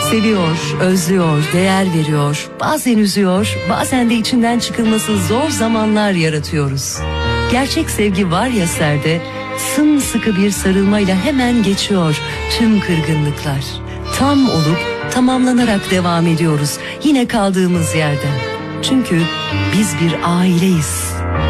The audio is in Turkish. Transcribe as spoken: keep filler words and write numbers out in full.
Seviyor, özlüyor, değer veriyor, bazen üzüyor, bazen de içinden çıkılması zor zamanlar yaratıyoruz. Gerçek sevgi var ya serde, sımsıkı bir sarılmayla hemen geçiyor tüm kırgınlıklar. Tam olup tamamlanarak devam ediyoruz yine kaldığımız yerden. Çünkü biz bir aileyiz.